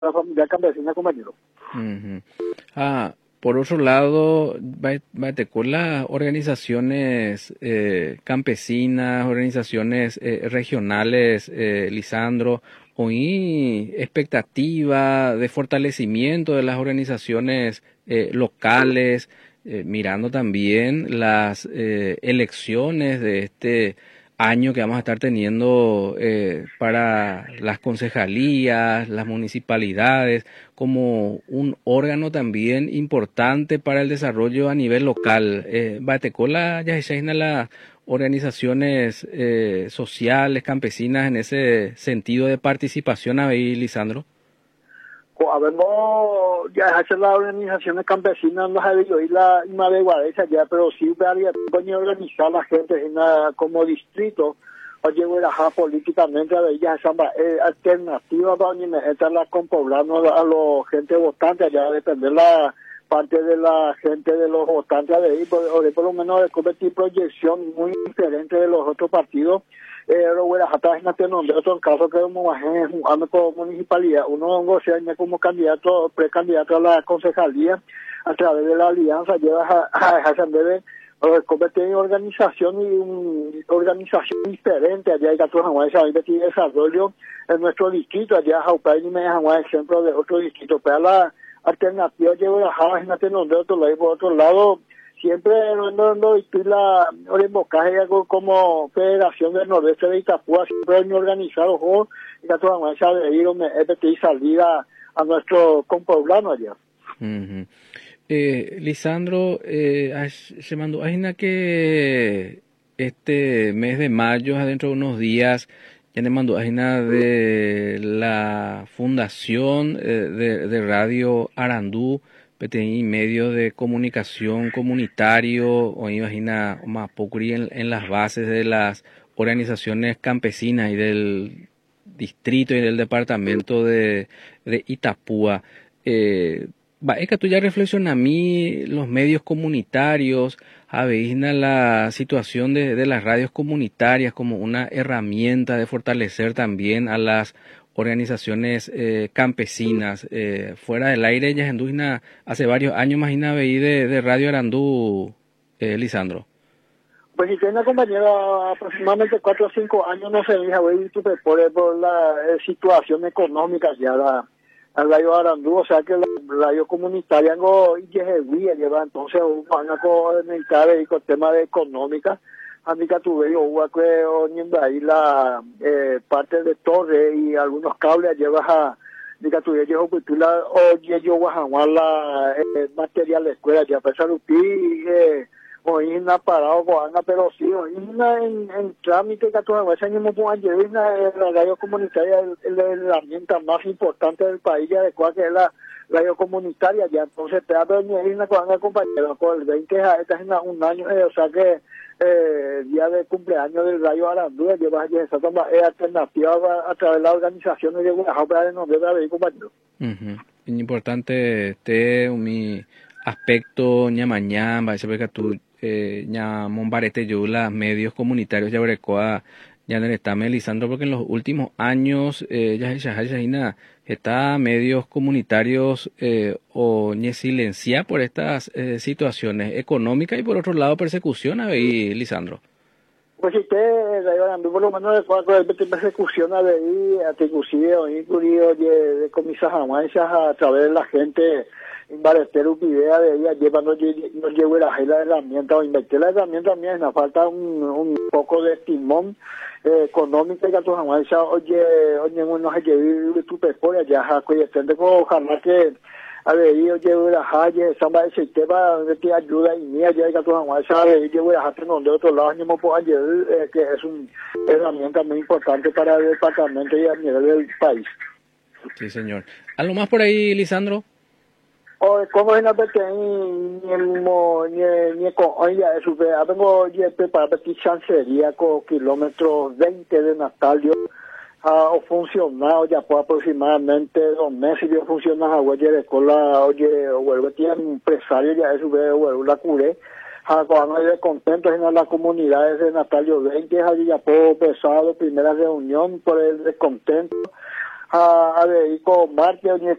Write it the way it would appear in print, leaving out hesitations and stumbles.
la familia campesina, compañero. Ujú. Por otro lado, con las organizaciones campesinas, organizaciones regionales, Lisandro, ¿hay expectativa de fortalecimiento de las organizaciones locales, mirando también las elecciones de este año que vamos a estar teniendo para las concejalías, las municipalidades, como un órgano también importante para el desarrollo a nivel local? Batecola ya se las organizaciones sociales, campesinas, en ese sentido de participación ahí, Lisandro. Habemos ya hacer las organizaciones campesinas, no ha habido y la Imadeguaresa ya, pero sí habría que organizar la gente como distrito, o llevar políticamente a ellas esa alternativa para estarla con poblando a los gente votante, allá depende la parte de la gente de los votantes de ahí, por lo menos de convertir proyección muy diferente de los otros partidos. En otro caso que como como municipalidad, uno gozaña como candidato, precandidato a la concejalía, a través de la alianza, lleva a debe convertir en organización y organización diferente. Allá hay que desarrollo en nuestro distrito, allá Jaupay y me ejemplo de otro distrito, pero la alternativa lleva a de otro lado, y por otro lado, siempre no estoy la Orenbocaje como Federación del Nordeste de Itapúa, siempre he organizado juegos y que toda manera de ir y salir a nuestro compoblano allá. Uh-huh. Lisandro, se mandó a que este mes de mayo, dentro de unos días, ya le mandó a de la fundación de Radio Arandú, PTI, medio de comunicación comunitario, o imagina más poco en las bases de las organizaciones campesinas y del distrito y del departamento de Itapúa. Es que tú ya reflexiona a mí los medios comunitarios, a veisna la situación de las radios comunitarias como una herramienta de fortalecer también a las organizaciones campesinas. Fuera del aire ya Arandú hace varios años, imagina veí de Radio Arandú, Lisandro. Pues si tiene una compañera aproximadamente 4 o 5 años no se deja ver por la situación económica ya la Radio Arandú, o sea que la radio comunitaria no lleva entonces van a comentar con temas de económica. A mí que tuve yo ahí la parte de torre y algunos cables llevas a diga tuve yo cultura o yo la material de escuela ya pesar hoy en parado pero sí hoy en trámite que todas veces no puedo llevar la radio comunitaria la herramienta más importante del país y adecuada que es la radio comunitaria ya entonces te hablo de una compañera con el 20 esta es un año o sea que día de cumpleaños del Radio Arandú lleva esa alternativa a través de las organizaciones de Guadalajara para el nombre de compañero. Importante mi aspecto ñamañamba, ese que tú ñamombarete yo las medios comunitarios ya brecoa ya en el estame Lisandro, porque en los últimos años ya está medios comunitarios o silencia por estas situaciones económicas y por otro lado persecución ahí, Lisandro. Pues si usted por lo menos de persecución a ver inclusive de comisas a través de la gente embarecer una idea de ella lleva no llevo la herramienta o invertir la herramienta también nos falta un poco de timón económica y que tu jamás oye no se lleve tu pecoria ya cuando ojalá que a ver yo llevo la calle samba ese tema de ayuda y mía ya que tu jamás sabe llevo la gente de otro lado no puedo llevar que es una herramienta muy importante para el departamento y a nivel del país. Sí, señor. ¿Algo más por ahí, Lisandro? O como es una vez que ni con oye eso vengo para ver chancería con kilómetros 20 de Natalio ha funcionado ya por aproximadamente 2 meses y funcionado oye de cola oye vuelve tiene empresario ya eso vuelve la curé cuando hay contentos en las comunidades de Natalio 20 allí ya por pesado primera reunión por el descontento a ver, con Marte,